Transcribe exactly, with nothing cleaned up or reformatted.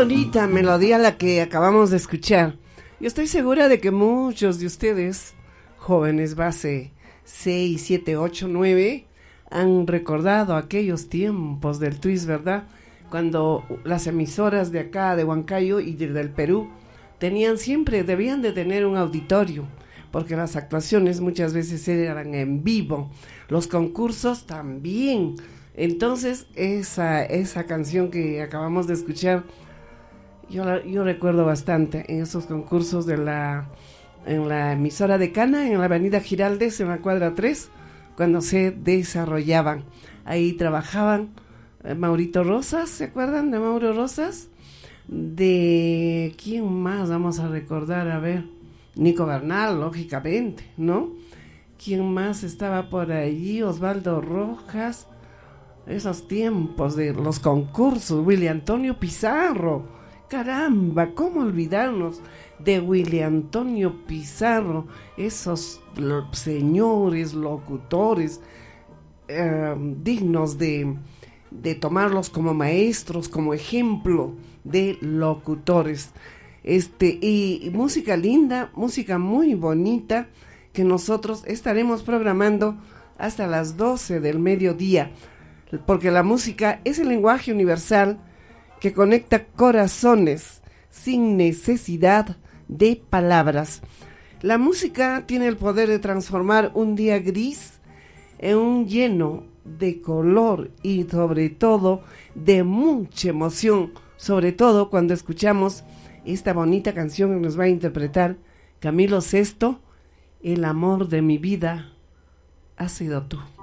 bonita melodía la que acabamos de escuchar. Yo estoy segura de que muchos de ustedes, jóvenes base seis, siete, ocho, nueve, han recordado aquellos tiempos del twist, ¿verdad? Cuando las emisoras de acá, de Huancayo y de, del Perú, tenían siempre, debían de tener un auditorio, porque las actuaciones muchas veces eran en vivo, los concursos también. Entonces, esa, esa canción que acabamos de escuchar, yo, la, yo recuerdo bastante en esos concursos de la, en la emisora de Cana, en la avenida Giraldes, en la cuadra tres, cuando se desarrollaban. Ahí trabajaban eh, Maurito Rosas, ¿se acuerdan de Mauro Rosas? De, ¿quién más vamos a recordar? A ver, Nico Bernal, lógicamente, ¿no? ¿Quién más estaba por allí? Osvaldo Rojas. Esos tiempos de los concursos, Willy Antonio Pizarro, caramba, ¿cómo olvidarnos de Willy Antonio Pizarro? Esos lo, señores locutores eh, dignos de, de tomarlos como maestros, como ejemplo de locutores. Este, y, y música linda, música muy bonita, que nosotros estaremos programando hasta las doce del mediodía. Porque la música es el lenguaje universal que conecta corazones sin necesidad de palabras. La música tiene el poder de transformar un día gris en un lleno de color y sobre todo de mucha emoción, sobre todo cuando escuchamos esta bonita canción que nos va a interpretar Camilo Sesto, El amor de mi vida ha sido tú.